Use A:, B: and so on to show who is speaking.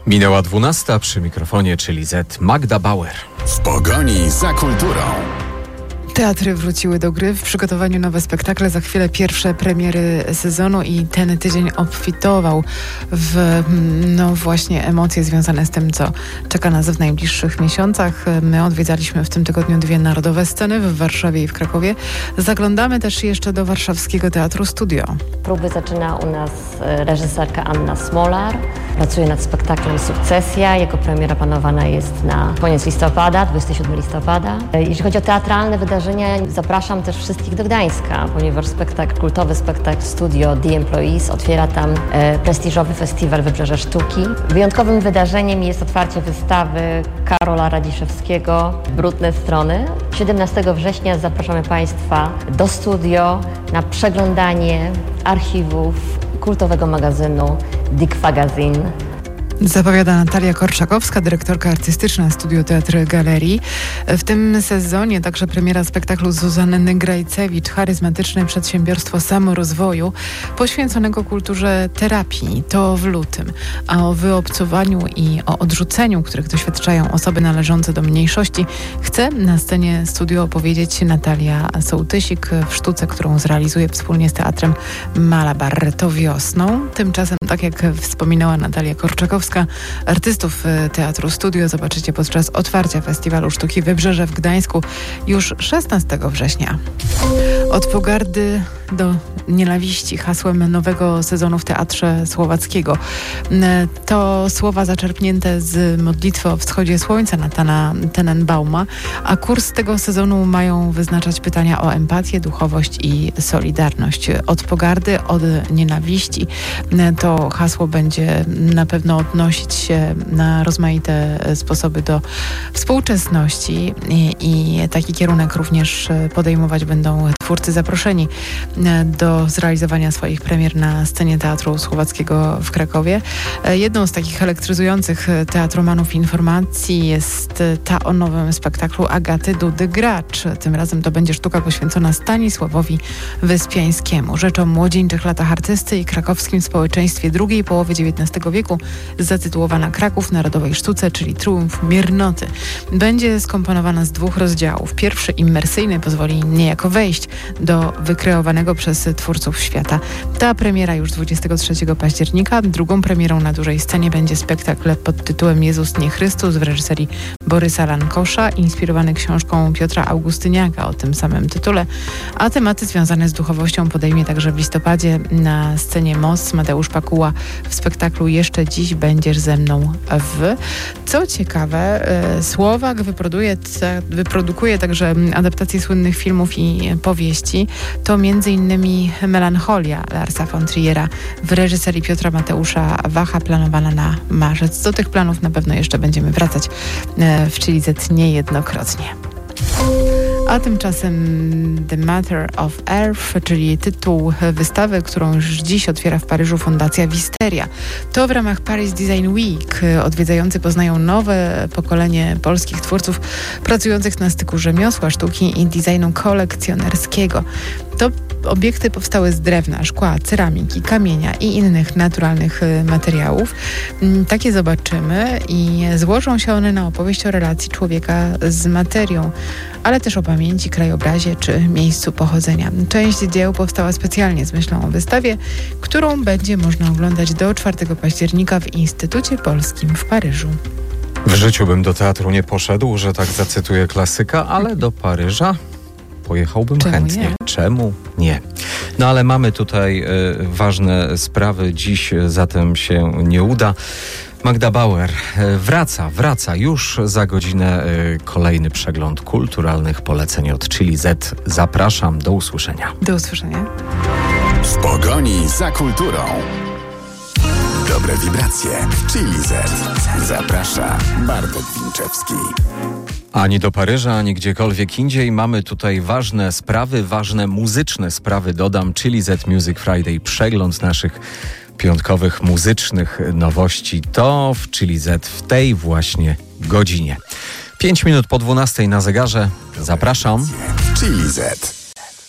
A: Minęła 12, przy mikrofonie, czyli Z, Magda Bauer.
B: W pogoni za kulturą.
C: Teatry wróciły do gry, w przygotowaniu nowe spektakle, za chwilę pierwsze premiery sezonu i ten tydzień obfitował w właśnie emocje związane z tym, co czeka nas w najbliższych miesiącach. My odwiedzaliśmy w tym tygodniu 2 narodowe sceny w Warszawie i w Krakowie. Zaglądamy też jeszcze do warszawskiego Teatru Studio.
D: Próby zaczyna u nas reżyserka Anna Smolar. Pracuje nad spektaklem Sukcesja. Jego premiera planowana jest na koniec listopada, 27 listopada. Jeśli chodzi o teatralne wydarzenia, zapraszam też wszystkich do Gdańska, ponieważ kultowy spektakl Studio The Employees otwiera tam prestiżowy festiwal Wybrzeże Sztuki. Wyjątkowym wydarzeniem jest otwarcie wystawy Karola Radziszewskiego Brudne Strony. 17 września zapraszamy Państwa do studio na przeglądanie archiwów kultowego magazynu Dick Magazine.
C: Zapowiada Natalia Korczakowska, dyrektorka artystyczna Studio Teatr Galerii. W tym sezonie także premiera spektaklu Zuzanny Grajcewicz, charyzmatyczne przedsiębiorstwo samorozwoju poświęconego kulturze terapii. To w lutym. A o wyobcowaniu i o odrzuceniu, których doświadczają osoby należące do mniejszości, chce na scenie studio opowiedzieć Natalia Sołtysik w sztuce, którą zrealizuje wspólnie z Teatrem Malabar. To wiosną. Tymczasem, tak jak wspominała Natalia Korczakowska, artystów Teatru Studio zobaczycie podczas otwarcia Festiwalu Sztuki Wybrzeże w Gdańsku już 16 września. Od pogardy do nienawiści, hasłem nowego sezonu w Teatrze Słowackiego. To słowa zaczerpnięte z modlitwy o wschodzie słońca Nathana Tenenbauma, a kurs tego sezonu mają wyznaczać pytania o empatię, duchowość i solidarność. Od pogardy, od nienawiści. To hasło będzie na pewno odnosić się na rozmaite sposoby do współczesności i taki kierunek również podejmować będą twórcy zaproszeni do zrealizowania swoich premier na scenie Teatru Słowackiego w Krakowie. Jedną z takich elektryzujących teatromanów informacji jest ta o nowym spektaklu Agaty Dudy Gracz. Tym razem to będzie sztuka poświęcona Stanisławowi Wyspiańskiemu. Rzecz o młodzieńczych latach artysty i krakowskim społeczeństwie drugiej połowy XIX wieku, zatytułowana Kraków w narodowej sztuce, czyli Triumf Miernoty. Będzie skomponowana z 2 rozdziałów. Pierwszy, immersyjny, pozwoli niejako wejść do wykreowanego przez twórców świata. Ta premiera już 23 października. Drugą premierą na dużej scenie będzie spektakl pod tytułem Jezus nie Chrystus w reżyserii Borysa Lankosza, inspirowany książką Piotra Augustyniaka o tym samym tytule, a tematy związane z duchowością podejmie także w listopadzie na scenie MOS Mateusz Pakuła w spektaklu Jeszcze dziś będziesz ze mną w. Co ciekawe, Słowak wyprodukuje także adaptacje słynnych filmów i powieści. To m.in. Melancholia Larsa von Triera w reżyserii Piotra Mateusza Wacha, planowana na marzec. Do tych planów na pewno jeszcze będziemy wracać w Chili Z niejednokrotnie. A tymczasem The Matter of Earth, czyli tytuł wystawy, którą już dziś otwiera w Paryżu Fundacja Wisteria. To w ramach Paris Design Week odwiedzający poznają nowe pokolenie polskich twórców pracujących na styku rzemiosła, sztuki i designu kolekcjonerskiego. To obiekty powstały z drewna, szkła, ceramiki, kamienia i innych naturalnych materiałów. Takie zobaczymy i złożą się one na opowieść o relacji człowieka z materią, ale też o pamięci, krajobrazie czy miejscu pochodzenia. Część dzieł powstała specjalnie z myślą o wystawie, którą będzie można oglądać do 4 października w Instytucie Polskim w Paryżu.
A: W życiu bym do teatru nie poszedł, że tak zacytuję klasyka, ale do Paryża pojechałbym chętnie.
C: Nie?
A: Czemu nie? No ale mamy tutaj ważne sprawy. Dziś zatem się nie uda. Magda Bauer wraca już za godzinę. Kolejny przegląd kulturalnych poleceń od Chili Z. Zapraszam, do usłyszenia.
C: Do usłyszenia.
B: W pogoni za kulturą. Dobre wibracje w Chili Z. Zaprasza Bartek Winczewski.
A: Ani do Paryża, ani gdziekolwiek indziej. Mamy tutaj ważne sprawy, ważne muzyczne sprawy, dodam. Chili Z Music Friday, przegląd naszych piątkowych muzycznych nowości. To w Chili Z w tej właśnie godzinie. 5 minut po 12 na zegarze. Zapraszam.
B: Chili Z.